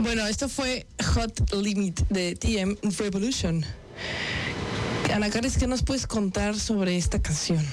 Bueno, esto fue Hot Limit de TM Revolution. Ana Carles, ¿qué nos puedes contar sobre esta canción?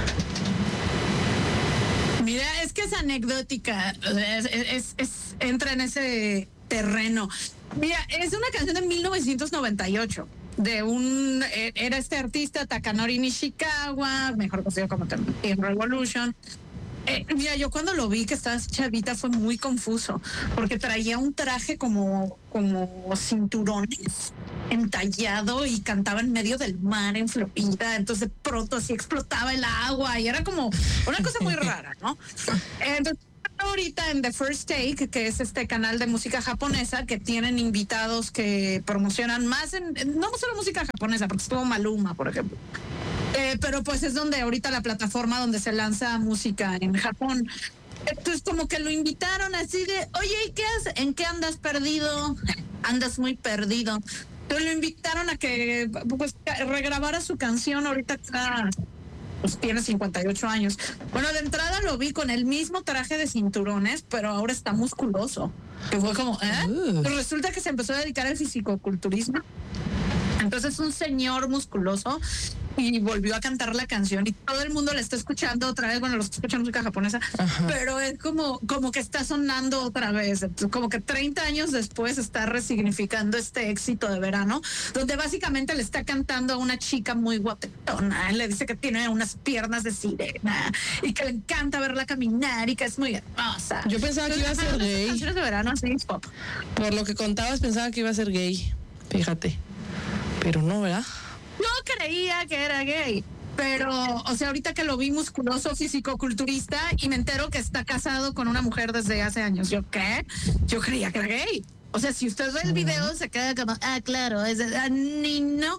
Mira, es que es anecdótica, entra en ese terreno. Mira, es una canción de 1998 era este artista Takanori Nishikawa, mejor conocido como TM Revolution. Mira, yo cuando lo vi que estaba chavita fue muy confuso, porque traía un traje como cinturones entallado y cantaba en medio del mar en Florida, entonces de pronto así explotaba el agua y era como una cosa muy rara, ¿no? Entonces ahorita en The First Take, que es este canal de música japonesa, que tienen invitados que promocionan más no solo música japonesa, porque estuvo Maluma, por ejemplo. Pero pues es donde ahorita la plataforma donde se lanza música en Japón. Entonces como que lo invitaron así de, oye, ¿y qué haces? ¿En qué andas perdido? Andas muy perdido. Entonces lo invitaron a que pues regrabara su canción. Ahorita pues tiene 58 años. Bueno, de entrada lo vi con el mismo traje de cinturones, pero ahora está musculoso. Que fue como, Pues resulta que se empezó a dedicar al fisicoculturismo. Entonces un señor musculoso y volvió a cantar la canción y todo el mundo la está escuchando otra vez. Bueno, los que escuchan música japonesa, pero es como que está sonando otra vez. Entonces, como que 30 años después está resignificando este éxito de verano, donde básicamente le está cantando a una chica muy guapetona. Le dice que tiene unas piernas de sirena y que le encanta verla caminar y que es muy hermosa. Yo pensaba que iba a ser gay. Canciones de verano así pop. Por lo que contabas pensaba que iba a ser gay. Fíjate. Pero no, ¿verdad? Yo creía que era gay, pero, o sea, ahorita que lo vi musculoso, fisicoculturista, y me entero que está casado con una mujer desde hace años. ¿Yo qué? Yo creía que era gay. O sea, si usted ve el video, se queda como, claro, ni no.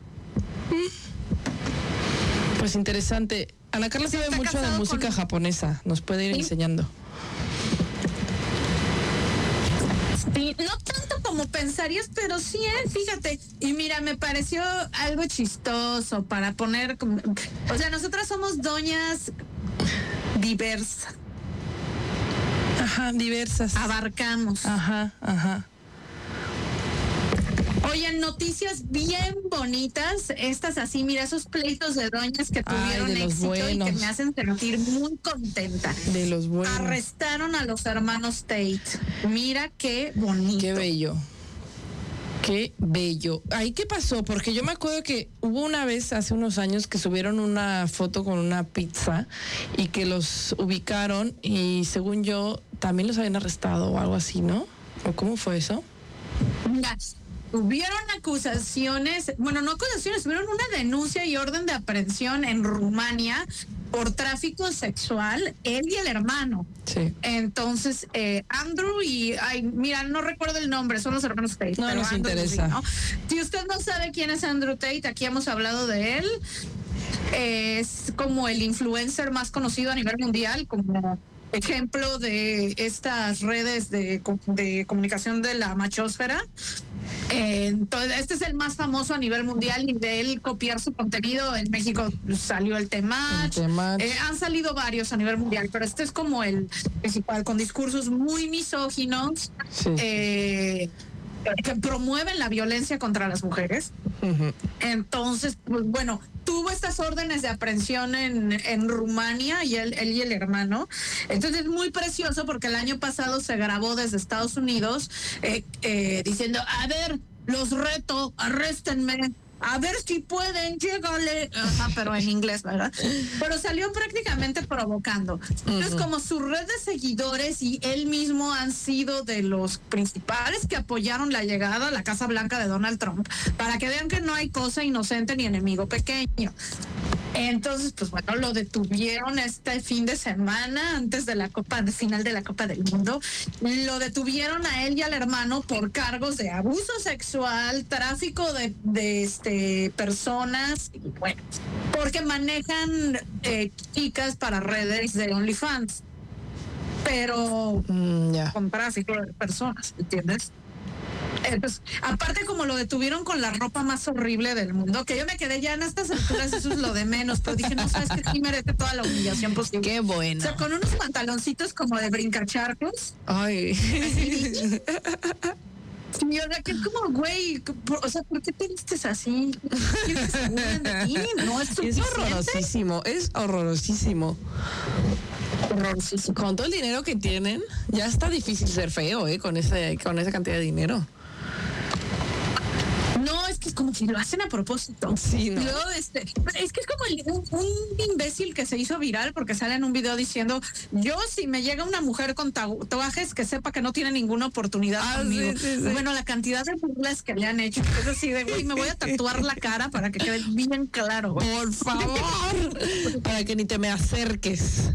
Pues interesante. Ana Carla sabe mucho de música japonesa. Nos puede ir enseñando. Sí, no tanto como pensarías, pero sí, fíjate. Y mira, me pareció algo chistoso para poner como, o sea, nosotras somos doñas diversas. Ajá, diversas. Abarcamos. Ajá. Oye, noticias bien bonitas, estas así, mira, esos pleitos de doñas que tuvieron éxito buenos. Y que me hacen sentir muy contenta. De los buenos. Arrestaron a los hermanos Tate. Mira qué bonito. Qué bello. Qué bello. ¿Ahí qué pasó? Porque yo me acuerdo que hubo una vez hace unos años que subieron una foto con una pizza y que los ubicaron y según yo también los habían arrestado o algo así, ¿no? ¿O cómo fue eso? Mira, hubieron acusaciones, bueno, no acusaciones, hubieron una denuncia y orden de aprehensión en Rumania por tráfico sexual, él y el hermano. Sí. Entonces, Andrew y, mira, no recuerdo el nombre, son los hermanos Tate. No pero nos Andrew, interesa. ¿no? Si usted no sabe quién es Andrew Tate, aquí hemos hablado de él. Es como el influencer más conocido a nivel mundial, como ejemplo de estas redes de comunicación de la machósfera. Entonces, este es el más famoso a nivel mundial y de él copiar su contenido. En México salió el Temach. Han salido varios a nivel mundial, pero este es como el principal, con discursos muy misóginos. Sí. Que promueven la violencia contra las mujeres. Entonces, pues bueno, tuvo estas órdenes de aprehensión en Rumania y él y el hermano. Entonces es muy precioso porque el año pasado se grabó desde Estados Unidos diciendo, a ver, los reto, arréstenme. A ver si pueden, llégale. Ajá, pero en inglés, ¿verdad? Pero salió prácticamente provocando. Entonces, como su red de seguidores y él mismo han sido de los principales que apoyaron la llegada a la Casa Blanca de Donald Trump, para que vean que no hay cosa inocente ni enemigo pequeño. Entonces, pues bueno, lo detuvieron este fin de semana antes de la final de la Copa del Mundo. Lo detuvieron a él y al hermano por cargos de abuso sexual, tráfico de personas, y bueno, porque manejan chicas para redes de OnlyFans, pero con tráfico de personas, ¿entiendes? Entonces, aparte como lo detuvieron con la ropa más horrible del mundo, que yo me quedé ya en estas alturas, eso es lo de menos, pero dije, no, sabes que aquí merece toda la humillación posible. Qué bueno. O sea, con unos pantaloncitos como de brincacharcos. Ay. Y ahora que es como, güey, o sea, ¿por qué te vistes así? ¿Quieres que se burlen de ti? No es Es suficiente. horrorosísimo, es horrorosísimo. Horrorosísimo. Con todo el dinero que tienen, ya está difícil ser feo, con esa cantidad de dinero. No, es que es como si lo hacen a propósito. Sí, no. Y luego, es que es como un imbécil que se hizo viral porque sale en un video diciendo, yo si me llega una mujer con tatuajes que sepa que no tiene ninguna oportunidad conmigo. Sí. Bueno, la cantidad de burlas que le han hecho, es así de, güey, me voy a tatuar la cara para que quede bien claro, güey. Por favor, para que ni te me acerques.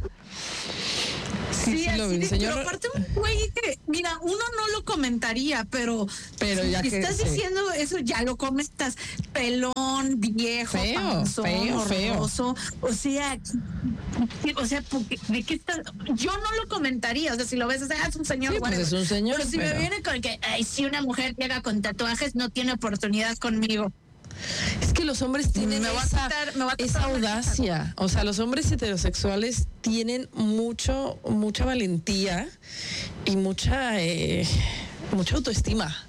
Sí, lo vi, señor. Pero aparte un güey que, mira, uno no lo comentaría, pero ya si que estás sí. diciendo eso, ya lo comentas. Pelón, viejo, Feo, panzón, feo. horroroso. O sea, porque, ¿de qué estás? Yo no lo comentaría. O sea, si lo ves, es un señor. Sí, pues whatever. es un señor, Pero si me viene con que, ay, si una mujer llega con tatuajes, no tiene oportunidad conmigo. Es que los hombres tienen Me voy a esa quitar la audacia. O sea, los hombres heterosexuales tienen mucha valentía y mucha autoestima.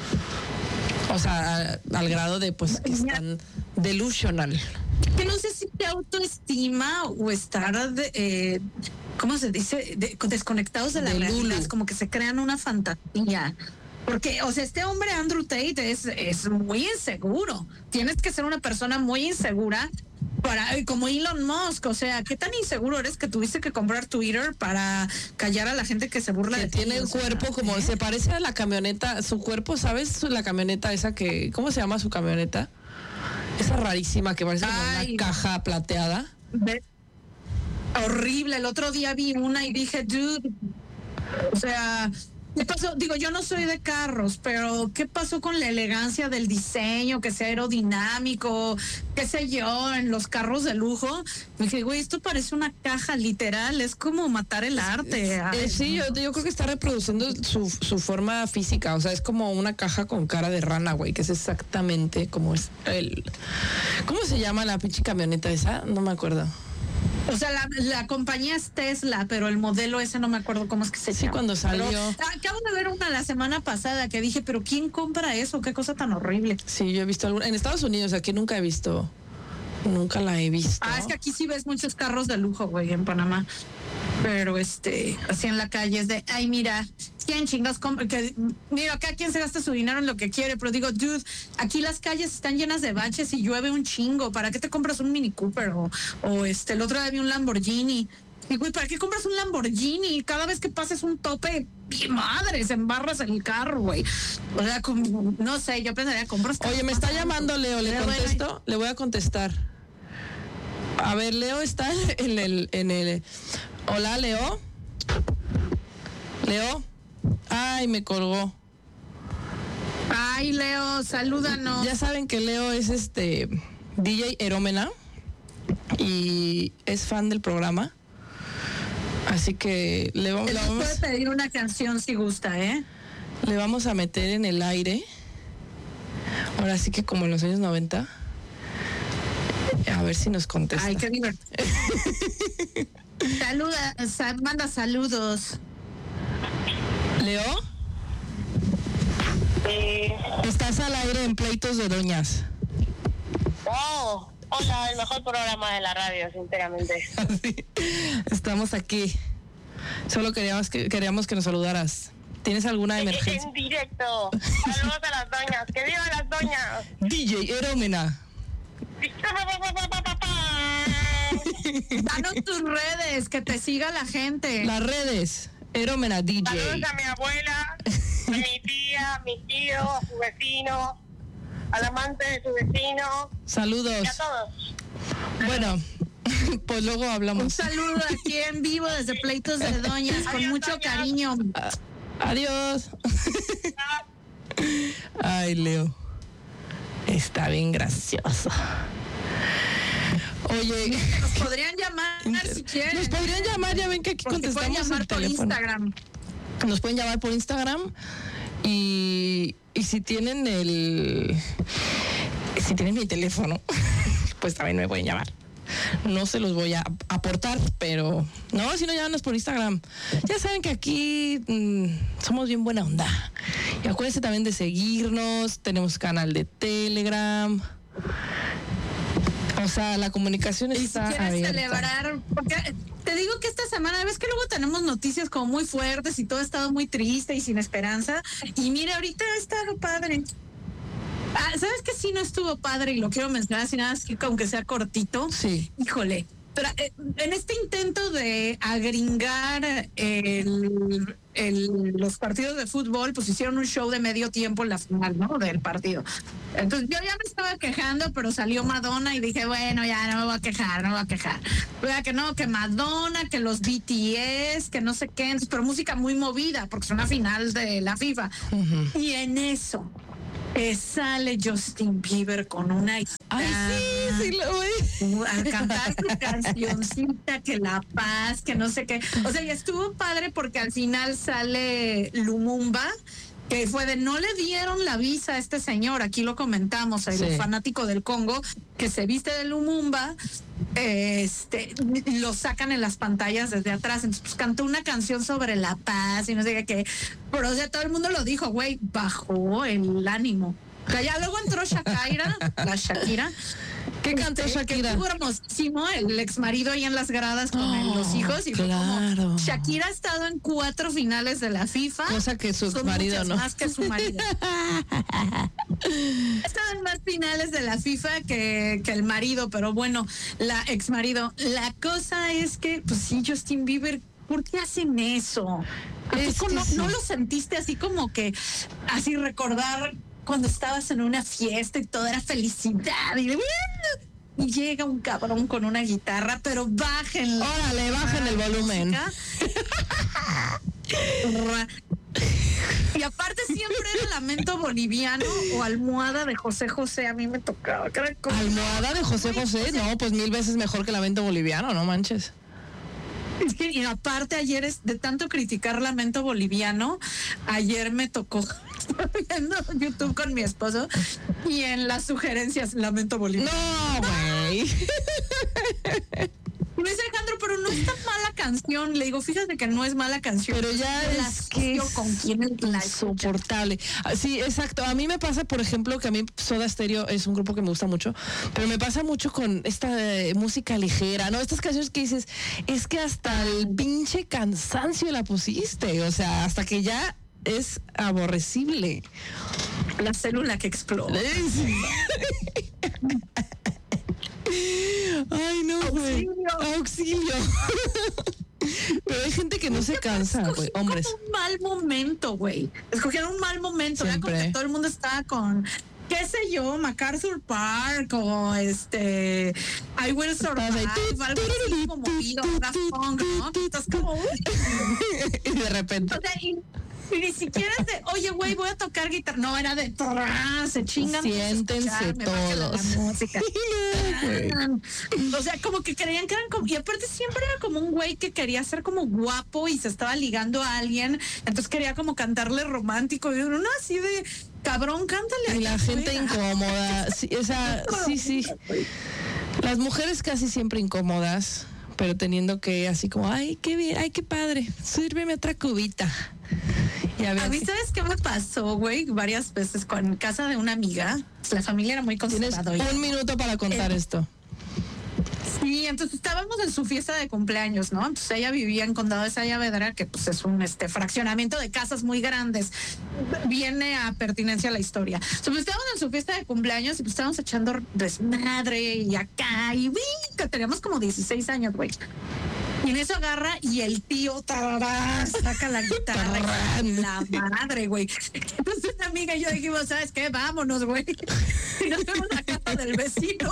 O sea, al grado de pues que están delusional. Que no sé si te autoestima o estar ¿cómo se dice? Desconectados de la De realidad, Lulu. como que se crean una fantasía. Porque, o sea, este hombre Andrew Tate es muy inseguro. Tienes que ser una persona muy insegura como Elon Musk. O sea, ¿qué tan inseguro eres que tuviste que comprar Twitter para callar a la gente que se burla Que de ti? tiene el cuerpo como se parece a la camioneta, su cuerpo, ¿sabes? La camioneta esa que, ¿cómo se llama su camioneta? Esa rarísima que parece como una caja plateada. Horrible. El otro día vi una y dije, dude, o sea, ¿qué pasó? Digo, yo no soy de carros, pero ¿qué pasó con la elegancia del diseño, que sea aerodinámico, qué sé yo, en los carros de lujo? Dije, güey, esto parece una caja literal, es como matar el arte. Sí, yo creo que está reproduciendo su forma física, o sea, es como una caja con cara de rana, güey, que es exactamente como es ¿cómo se llama la pinche camioneta esa? No me acuerdo. O sea, la compañía es Tesla, pero el modelo ese no me acuerdo cómo es que se llama. Sí, cuando salió. Pero, acabo de ver una la semana pasada que dije, pero ¿quién compra eso? Qué cosa tan horrible. Sí, yo he visto alguna en Estados Unidos, aquí nunca la he visto. Es que aquí sí ves muchos carros de lujo, güey, en Panamá. Pero así en la calle es de, ay, mira, ¿quién chingas compra? Mira, acá quien se gasta su dinero en lo que quiere, pero digo, dude, aquí las calles están llenas de baches y llueve un chingo. ¿Para qué te compras un Mini Cooper? O el otro día vi un Lamborghini. Y, güey, ¿para qué compras un Lamborghini? Cada vez que pases un tope, madre, se embarras el carro, güey. O sea, no sé, yo pensaría, compras. Oye, me está llamando Leo, ¿le contesto? Le voy a contestar. A ver, Leo está en el... Hola, Leo. Leo. Ay, me colgó. Ay, Leo, salúdanos. Ya saben que Leo es DJ Erómena y es fan del programa. Así que le vamos puede pedir una canción si gusta, ¿eh? Le vamos a meter en el aire. Ahora sí que como en los años 90. A ver si nos contesta. Ay, qué divertido. Manda saludos. ¿Leo? Estás al aire en Pleitos de Doñas. Oh, hola, el mejor programa de la radio, sinceramente. Sí, estamos aquí. Solo queríamos que nos saludaras. ¿Tienes alguna emergencia? En directo. Saludos a las doñas. ¡Que vivan las doñas! DJ Erómena. Danos tus redes, que te siga la gente. Las redes. Erómena DJ. Saludos a mi abuela, a mi tía, a mi tío, a su vecino, al amante de su vecino. Saludos. Y a todos. Bueno, pues luego hablamos. Un saludo aquí en vivo desde Pleitos de Doñas, con Adiós, mucho doñas. cariño. Adiós. Ay, Leo. Está bien gracioso. Oye, Nos podrían llamar si quieren. nos podrían llamar, ya ven que aquí Porque pueden contestamos llamar el por teléfono. Instagram. Nos pueden llamar por Instagram y si tienen mi teléfono, pues también me pueden llamar. No se los voy a aportar, pero no, si no, llámanos por Instagram. Ya saben que aquí somos bien buena onda Y acuérdense también de seguirnos, tenemos canal de Telegram. O sea, la comunicación Y está si quieres abierta. celebrar, porque te digo que esta semana, ves que luego tenemos noticias como muy fuertes y todo ha estado muy triste y sin esperanza. Y mira, ahorita ha estado padre. ¿Sabes que sí no estuvo padre? Y lo quiero mencionar así nada, que aunque sea cortito. Sí. Híjole. Pero, en este intento de agringar los partidos de fútbol, pues hicieron un show de medio tiempo en la final, ¿no? Del partido. Entonces yo ya me estaba quejando, pero salió Madonna y dije, bueno, ya no me voy a quejar. Oiga, que no, que Madonna, que los BTS, que no sé qué, pero música muy movida, porque es una final de la FIFA. Uh-huh. Y en eso sale Justin Bieber con una Ay, sí, lo vi. a cantar su cancioncita, que La Paz, que no sé qué. O sea, y estuvo padre porque al final sale Lumumba, que fue de no le dieron la visa a este señor, aquí lo comentamos, el Sí. fanático del Congo, que se viste de Lumumba, lo sacan en las pantallas desde atrás, entonces pues, cantó una canción sobre la paz y no sé qué, pero o sea, todo el mundo lo dijo, güey, bajó el ánimo. O sea, ya luego entró Shakira, ¿Qué cantó Shakira? Que estuvo hermosísimo, el ex marido ahí en las gradas con los hijos. Y claro. fue como, Shakira ha estado en 4 finales de la FIFA. Cosa que su son marido muchas no. más que su marido. Ha estado en más finales de la FIFA que el marido, pero bueno, la ex marido. La cosa es que, pues sí, Justin Bieber, ¿por qué hacen eso? ¿A poco no lo sentiste así como que, así recordar cuando estabas en una fiesta y todo era felicidad y llega un cabrón con una guitarra, pero bájenla. Órale, bajen el volumen. Y aparte siempre era Lamento Boliviano o Almohada de José José, a mí me tocaba. Almohada de José José, no, pues 1000 veces mejor que Lamento Boliviano, no manches. Es que, y aparte ayer, de tanto criticar Lamento Boliviano, ayer me tocó viendo YouTube con mi esposo y en las sugerencias Lamento Boliviano. No, güey. Me dice Alejandro, pero no es tan mala canción. Le digo, fíjate que no es mala canción. Pero ya es que es con quién la insoportable. Sí, exacto. A mí me pasa, por ejemplo, que a mí Soda Stereo es un grupo que me gusta mucho, pero me pasa mucho con esta música ligera, ¿no? Estas canciones que dices, es que hasta el pinche cansancio la pusiste, o sea, hasta que ya es aborrecible. La célula que explota. Ay, no, güey. Auxilio. Pero hay gente que no se cansa, güey. Hombres. Como un mal momento, güey. Escogieron un mal momento. Era como que todo el mundo estaba con, qué sé yo, MacArthur Park o I Will Survive, algo así como movido, Daft Punk, ¿no? Estás como, y de repente. O sea, y ni siquiera es de, oye, güey, voy a tocar guitarra. No, era de, se chingan. Siéntense todos. O sea, como que creían que eran como, y aparte siempre era como un güey que quería ser como guapo y se estaba ligando a alguien, entonces quería como cantarle romántico y uno así de, cabrón, cántale. Y la gente incómoda. Sí, o sea, sí. Las mujeres casi siempre incómodas, pero teniendo que así como, ay, qué bien, ay, qué padre, sírveme otra cubita. A mí, ¿sabes qué me pasó, güey? Varias veces en casa de una amiga. La familia era muy conservadora. Tienes un minuto para contar esto. Sí, entonces estábamos en su fiesta de cumpleaños, ¿no? Entonces ella vivía en Condado de Saavedra, que pues es un fraccionamiento de casas muy grandes. Viene a pertinencia a la historia. Entonces pues, estábamos en su fiesta de cumpleaños y pues estábamos echando desmadre y acá y que teníamos como 16 años, güey. Y en eso agarra y el tío saca la guitarra y la madre, güey. Entonces una amiga y yo dijimos, ¿sabes qué? Vámonos, güey. Y nos fuimos a la casa del vecino.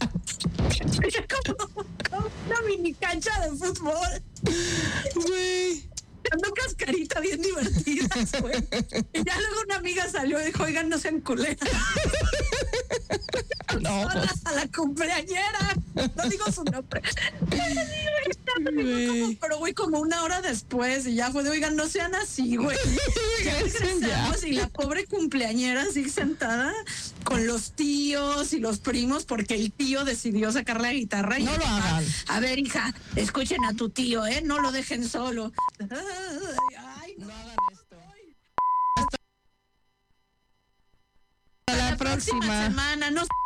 Como una mini cancha de fútbol. Güey. Dando cascarita bien divertidas, güey. Y ya luego una amiga salió y dijo, oigan, no sean culeras. No, pues. A la cumpleañera. No digo su nombre. Pero güey, como una hora después y ya fue de, oigan, no sean así, güey. Y la pobre cumpleañera así sentada con los tíos y los primos porque el tío decidió sacar la guitarra y no lo hagan. A ver, hija, escuchen a tu tío, no lo dejen solo. Ay, no hagan esto. próxima. semana. No